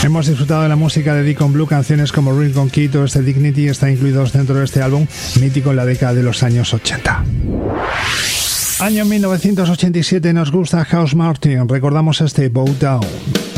Hemos disfrutado de la música de Deacon Blue, canciones como Rincon Kid o este Dignity están incluidos dentro de este álbum mítico en la década de los años 80. Año 1987, nos gusta House Martin, recordamos este Bow Down.